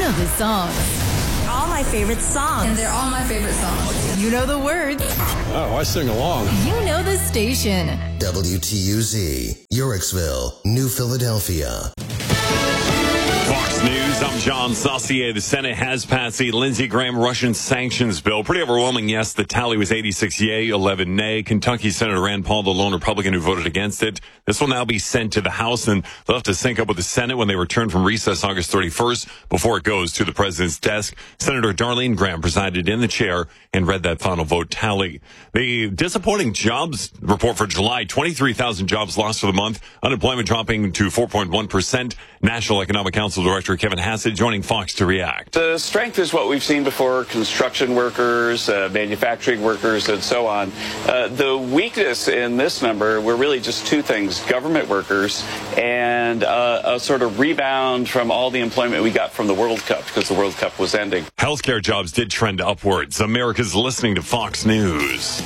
know the songs. All my favorite songs. And they're all my favorite songs. You know the words. Oh, I sing along. You know the station. WTUZ, Yorksville, New Philadelphia. Fox News, I'm John Saucier. The Senate has passed the Lindsey Graham Russian sanctions bill. Pretty overwhelming, yes. The tally was 86 yay, 11 nay. Kentucky Senator Rand Paul, the lone Republican who voted against it. This will now be sent to the House, and they'll have to sync up with the Senate when they return from recess August 31st before it goes to the president's desk. Senator Darlene Graham presided in the chair and read that final vote tally. The disappointing jobs report for July, 23,000 jobs lost for the month. Unemployment dropping to 4.1%. National Economic Council Director Kevin Hassett joining Fox to react. The strength is what we've seen before: construction workers, manufacturing workers, and so on. The weakness in this number were really just two things: government workers and a sort of rebound from all the employment we got from the World Cup, because the World Cup was ending. Healthcare jobs did trend upwards. America's listening to Fox News.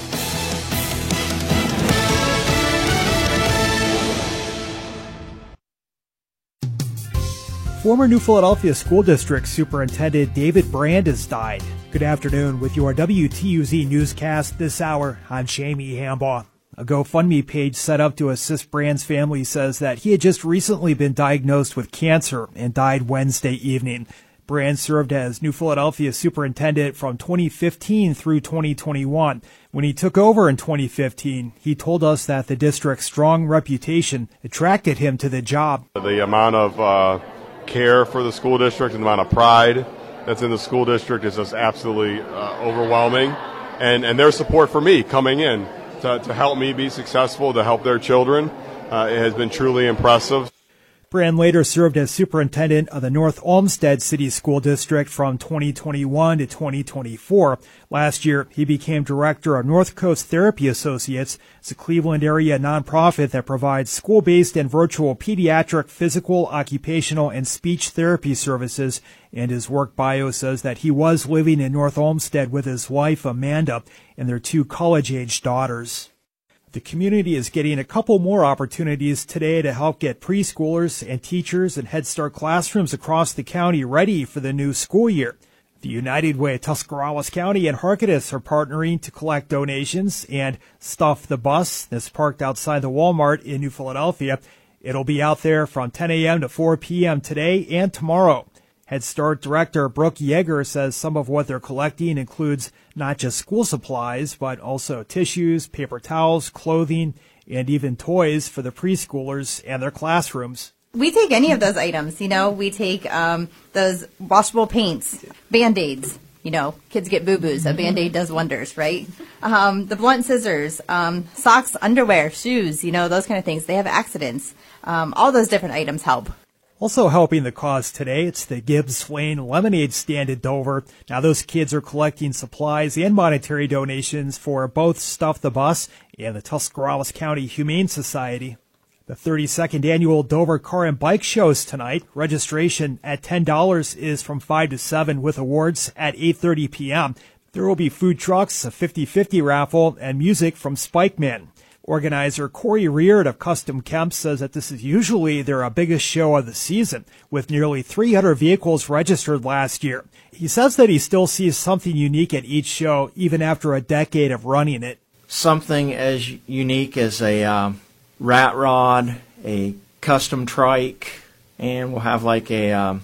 Former New Philadelphia School District Superintendent David Brand has died. Good afternoon. With your WTUZ newscast this hour, I'm Jamie Hambaugh. A GoFundMe page set up to assist Brand's family says that he had just recently been diagnosed with cancer and died Wednesday evening. Brand served as New Philadelphia Superintendent from 2015 through 2021. When he took over in 2015, he told us that the district's strong reputation attracted him to the job. The amount of care for the school district and the amount of pride that's in the school district is just absolutely overwhelming. And their support for me coming in to help me be successful, to help their children, it has been truly impressive. Brand later served as superintendent of the North Olmsted City School District from 2021 to 2024. Last year, he became director of North Coast Therapy Associates. It's a Cleveland area nonprofit that provides school-based and virtual pediatric, physical, occupational, and speech therapy services. And his work bio says that he was living in North Olmsted with his wife, Amanda, and their two college-age daughters. The community is getting a couple more opportunities today to help get preschoolers and teachers and Head Start classrooms across the county ready for the new school year. The United Way of Tuscarawas County and Harkness are partnering to collect donations and Stuff the Bus that's parked outside the Walmart in New Philadelphia. It'll be out there from 10 a.m. to 4 p.m. today and tomorrow. Head Start Director Brooke Yeager says some of what they're collecting includes not just school supplies, but also tissues, paper towels, clothing, and even toys for the preschoolers and their classrooms. We take any of those items, we take those washable paints, Band-Aids, kids get boo-boos, a Band-Aid does wonders, right? The blunt scissors, socks, underwear, shoes, those kind of things. They have accidents. All those different items help. Also helping the cause today, it's the Gibbs Swain Lemonade Stand at Dover. Now those kids are collecting supplies and monetary donations for both Stuff the Bus and the Tuscarawas County Humane Society. The 32nd annual Dover Car and Bike Show is tonight. Registration at $10 is from 5 to 7 with awards at 8:30 p.m. There will be food trucks, a 50-50 raffle, and music from Spikeman. Organizer Corey Reard of Custom Kemp says that this is usually their biggest show of the season, with nearly 300 vehicles registered last year. He says that he still sees something unique at each show, even after a decade of running it. Something as unique as a rat rod, a custom trike, and we'll have like a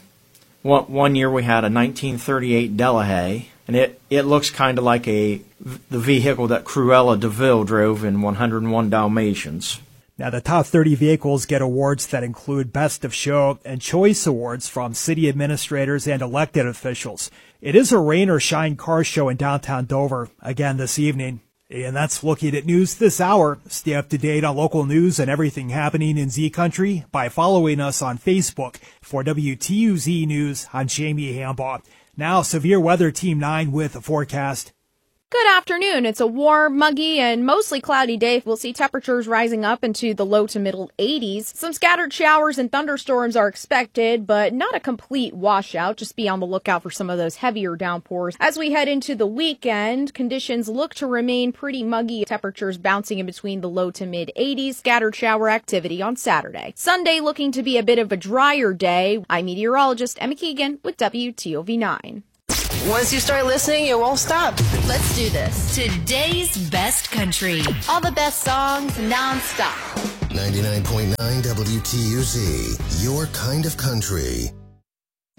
one year we had a 1938 Delahaye. And it looks kind of like the vehicle that Cruella de Vil drove in 101 Dalmatians. Now, the top 30 vehicles get awards that include Best of Show and Choice Awards from city administrators and elected officials. It is a rain or shine car show in downtown Dover again this evening. And that's looking at news this hour. Stay up to date on local news and everything happening in Z Country by following us on Facebook. For WTUZ News, I'm Jamie Hambaugh. Now, Severe Weather Team 9 with a forecast. Good afternoon. It's a warm, muggy, and mostly cloudy day. We'll see temperatures rising up into the low to middle 80s. Some scattered showers and thunderstorms are expected, but not a complete washout. Just be on the lookout for some of those heavier downpours. As we head into the weekend, conditions look to remain pretty muggy. Temperatures bouncing in between the low to mid 80s. Scattered shower activity on Saturday. Sunday looking to be a bit of a drier day. I'm meteorologist Emma Keegan with WTOV9. Once you start listening, it won't stop. Let's do this. Today's best country. All the best songs nonstop. 99.9 WTUZ, your kind of country.